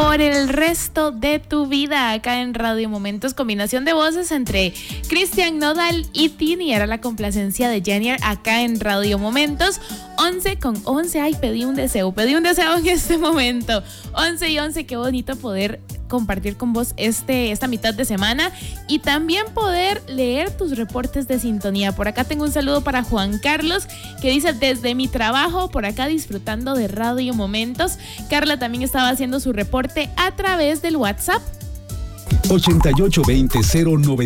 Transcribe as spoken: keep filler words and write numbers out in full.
por el resto de tu vida acá en Radio Momentos. Combinación de voces entre Cristian Nodal y Tini. Era la complacencia de Jenier acá en Radio Momentos. once con once. Ay, pedí un deseo, pedí un deseo en este momento. once y once, qué bonito poder compartir con vos este, esta mitad de semana y también poder leer tus reportes de sintonía. Por acá tengo un saludo para Juan Carlos, que dice: desde mi trabajo, por acá disfrutando de Radio Momentos. Carla también estaba haciendo su reporte a través del WhatsApp ochenta y ocho veinte cero nueve.